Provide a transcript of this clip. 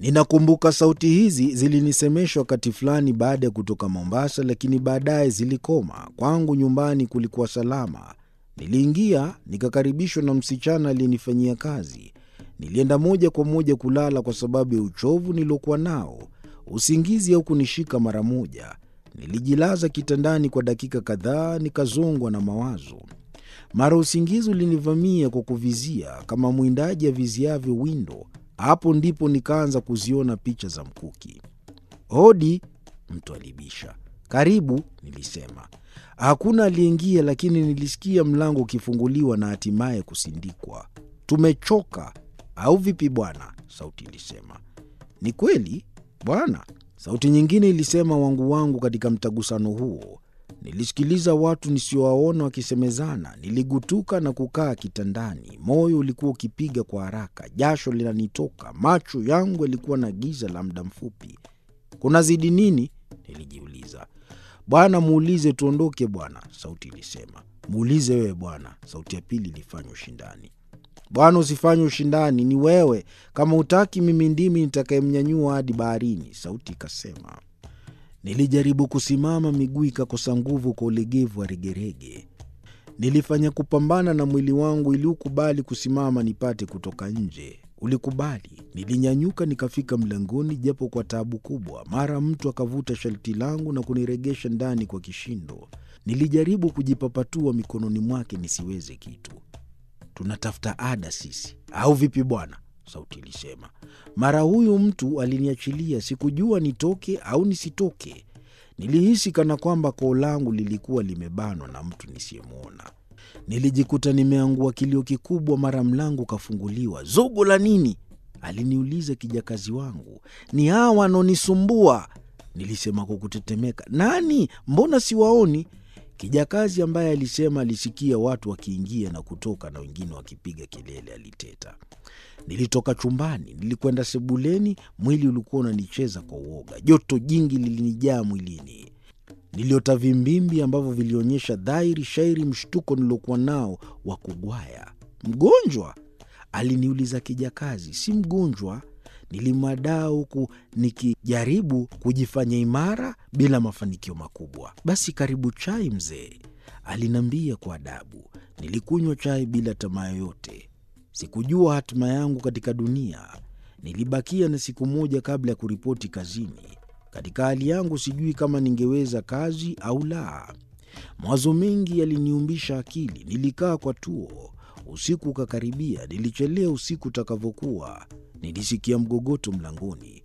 Ninakumbuka sauti hizi zilinisemeshwa wakati fulani baada ya kutoka Mombasa, lakini baadaye zilikoma. Kwangu nyumbani kulikuwa salama. Niliingia, nikakaribishwa na msichana aliyenifanyia kazi. Nilienda moja kwa moja kulala kwa sababu ya uchovu niliokuwa nao. Usingizi haukunishika mara moja. Nilijilaza kitandani kwa dakika kadhaa, nikazongwa na mawazo. Mara usingizi ulinivamia kwa kuvizia kama mwindaji aviziavyo windo. Hapo ndipo nikaanza kuziona picha za mkuki. "Hodi," mtu alibisha. "Karibu," nilisema. Hakuna aliyeingia, lakini nilisikia mlango ukifunguliwa na hatimaye kusindikwa. "Tumechoka, au vipi bwana?" sauti ilisema. "Ni kweli, bwana," sauti nyingine ilisema wangu katika mtagusano huo. Nilisikiliza watu nisiowaona wakisemezana. Niligutuka na kukaa kitandani. Moyo ulikuwa ukipiga kwa haraka, jasho linanitoka, macho yangu yalikuwa na giza la muda mfupi. "Kunazidi nini?" nilijiuliza. "Bwana, muulize tuondoke bwana," sauti ilisema. "Muulize wewe bwana," sauti ya pili ilifanya ushindani. "Bwana, usifanye ushindani, ni wewe. Kama hutaki, mimi ndimi nitakayemnyanyua hadi baharini," sauti ikasema. Nilijaribu kusimama, miguu ikakosa nguvu kwa ulegevu wa regerege. Nilifanya kupambana na mwili wangu ili ukubali kusimama nipate kutoka nje. Ulikubali. Nilinyanyuka nikafika mlangoni japo kwa taabu kubwa. Mara mtu akavuta sharti langu na kuniregesha ndani kwa kishindo. Nilijaribu kujipapatua mikononi mwake nisiweze kitu. "Tunatafuta ada sisi, au vipi bwana?" sauti ilisema. Mara huyu mtu aliniachilia. Sikujua nitoke au nisitoke. Nilihisi kana kwamba koo langu lilikuwa limebanwa na mtu nisiyemwona. Nilijikuta nimeangua kilio kikubwa. Mara mlango kafunguliwa. "Zogo la nini?" aliniuliza kijakazi wangu. "Ni hawa wanaonisumbua," nilisema kwa kutetemeka. "Nani? Mbona siwaoni?" Kijakazi ambaye alisema alisikia watu wakiingia na kutoka na wengine wakipiga kelele aliteta. Nilitoka chumbani, nilikwenda sebuleni. Mwili ulikuwa unanicheza kwa uoga. Joto jingi lilinijaa mwilini. Niliota vimbimbi ambavyo vilionyesha dhahiri shairi mshtuko nilokuwa nao wa kugwaya. "Mgonjwa?" aliniuliza kijakazi. "Si mgonjwa," nilimwadaa huku nikijaribu kujifanya imara bila mafanikio makubwa. "Basi karibu chai mzee," aliniambia kwa adabu. Nilikunywa chai bila tamaa yoyote. Sikujua hatima yangu katika dunia. Nilibakia na siku moja kabla ya kuripoti kazini. Katika hali yangu sijui kama ningeweza kazi au la. Mawazo mengi yaliniumbisha akili. Nilikaa kwa tuo. Usiku ukakaribia. Nilichelea usiku utakavyokuwa. Nilisikia mgogoto mlangoni.